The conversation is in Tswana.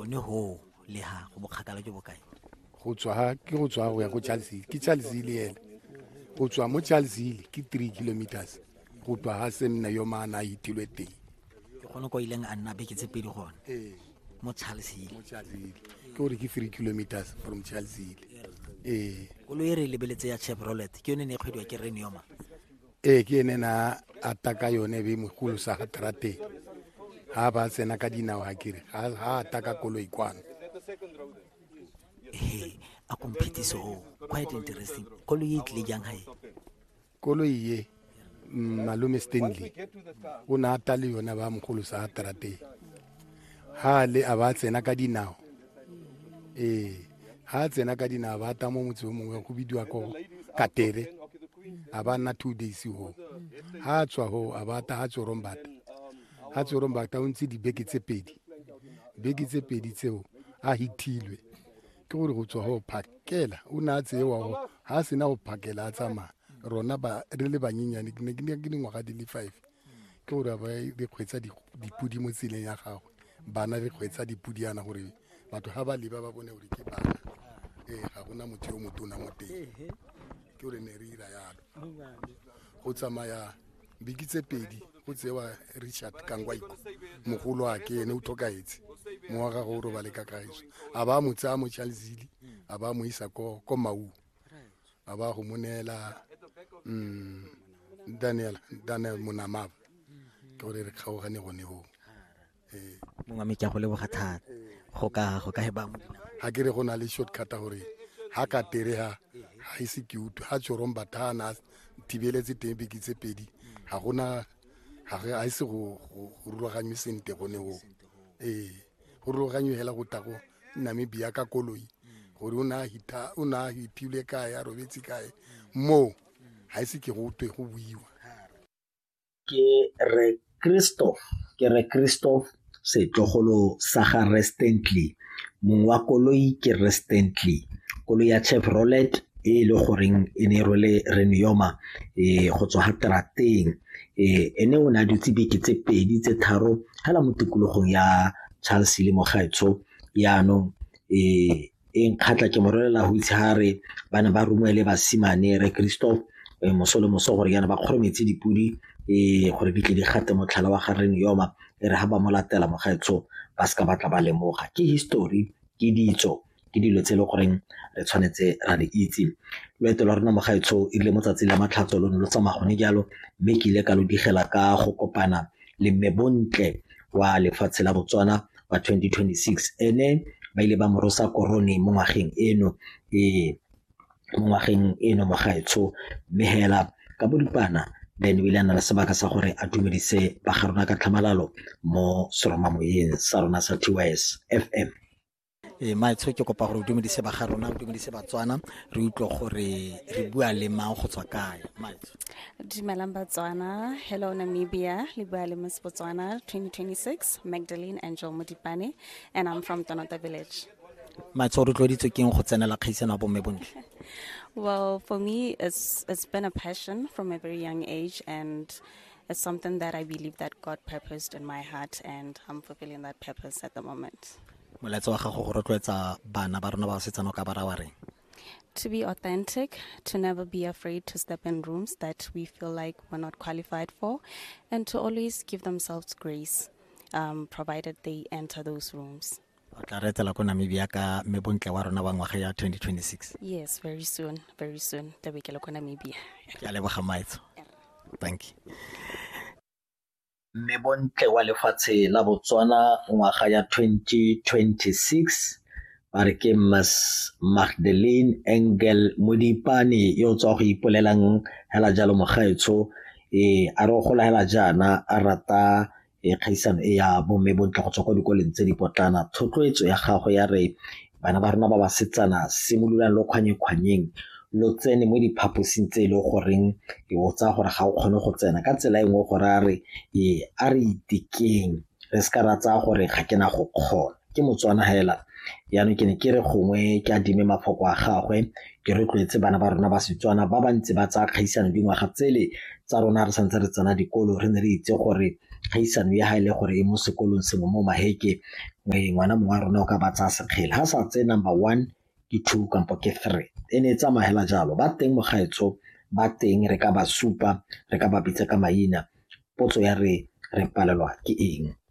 gone ho le ha go bokgakala jo bokae go tswa go ya go Charles Hill ke Charles Hill ele go tswa mo Charles Hill ke 3 kilometers go tswa ha semna yo mana hitilwe teng ke gone ko ileng a nna beke tse pedi gone mo Charles Hill ke gore ke 3 kilometers from Charles Hill kolo e re lebeletse ya Chevrolet ke yone ne kgwediwa ke Renioma ke ene na ataka yone be mogolo sa ga trate ha ba tsena ka dinao ha kere ha ataka koloi kwana a competition quite interesting kolo e tle jang hae koloi ye malume Stanley o na ata le yona ba mogolo sa trate ha le a ba tsena ka dinao ha tsena ka dinao ba ta mo motse o mongwe go bidiwa ko Katere a ba nna 2 days ho ha tswa ho a ba ta ha tsorombata o ntse dibeke tse pedi tseo a hitilwe ke gore go tswa ho phakela o na tsewa ho ha sena go phakela a tsama rona ba re le banyenyane ke dingwaga di le 5 ke gore ba re kgwetsa dipudi mo tseleng ya gagwe bana re kgwetsa dipudi yana gore batho ha ba leba ba bone gore ke bana ga gona motho o motona mo teng ke gore ne re ira yalo go tsamaya beke tse pedi go tsewa Richard Kangwaiko mogolo a ke ene o tlhokaetse mo wa gago ro ba le ka kaetso a ba mo tsa mo Charles Hill a ba mo isa ko Mau a ba go monela Daniel Monamava ke gore re kgaogane gone ho mongwe me ke go leboga thata go ka heba mo ha ke re go na le shortcut gore ha ka tere ha ise ke utu ha tsoromba thana tibeletse teng beke tse pedi ha gona ga ise go rulaganywe sente gone ho go rulaganywe hela go tago Namibia ka koloi gore o na hitilwe kae a robetse kae mo ha ise ke go twe go buiwa ke re Christoph setlogolo sa ga Recently mong wa koloi ke Recently koloi ya Chevrolet e le goreng e ne role Renioma go tswa ha Trateng ene o na dutse beke tse pedi tse tharo hala mo tikologong ya Charles Hill mo gaetso yaanong nkgatla ke morolela ho itshare bana ba rumele basimane re Christoph mosolo gore yana ba kgorometse dipudi gore di tle di gate motlhala wa ga Renioma re ha ba molatela mo gaetso ba ska batla ba lemoga ke history ke ditso ke dilo tse le goreng re tshwanetse ra di itse loeto la rona mo gaetso ile motsatsi la matlhatso lo lo tsamagone jalo mme ke ile ka lo digela ka go kopana le Mmebontle wa lefatshe la Botswana wa 2026 ene ba ile ba morosa korone mo ngwageng eno mo gaetso mme hela ka bodipana then o ile a na le sebaka sa gore a dumedise ba ga rona ka tlhamalalo mo seromamoyeng sa rona sa TWS FM maitsho ke kopa gore o dumedise ba ga rona o dumedise Batswana re utlwe gore re bua le mang go tswa kae maitsho Dumelang Batswana, hello Namibia, le bua le Miss Botswana 2026 Magdalene Angel Modipane and I'm from Tonota Village. maitsho re tloditswe keng go tsenela kgaisano bo Mmebontle Well, for me it's been a passion from a very young age and it's something that I believe that God purposed in my heart and I'm fulfilling that purpose at the moment. moletso wa gago go rotloetsa bana ba rona ba setsana ka bara wa reng To be authentic, to never be afraid to step in rooms that we feel like we're not qualified for, and to always give themselves grace, provided they enter those rooms. o tla re etela ko Namibia ka Mmebontle wa rona wa ngwaga ya 2026 Yes, very soon, Tabekele ko Namibia. ke a leboga maitsho thank you Mmebontle wa lefatshe la Botswana ngwaga ya 2026 ba re ke Miss Magdalene Angel Modipane yo tswa go ipolelang hela jalo mo gaetso a re gola hela jana a rata kgaisano ya bo Mmebontle go tswa go dikoleng tse di potlana thotloetso ya gago ya re bana ba rona ba ba setsana simololang lo kgwanyeng lo tsene mo diphaposing tse le goreng o tsa gore ga o kgone go tsena ka tsela engwe gore a re itikeng re ska ratsa gore ga kena go kgona ke Motswana hela yaanong ke ne ke re gongwe ke a dime mafoko a gagwe ke re tlwetse bana ba rona ba Setswana ba bantse ba tsa kgaisano dingwaga tsele tsa rona re santse re tsena dikolo re ne re itse gore kgaisano ya haile gore e mo sekolong sengwe mo Maheke ngwana mongwe wa rona o ka ba tsaya sekgele ha sa tse number 1 ke 2 kampo ke 3 ene tsa mahela jalo ba teng mogaetso ba teng re ka ba supa re ka ba bitsa ka maina potso ya re palelwa ke eng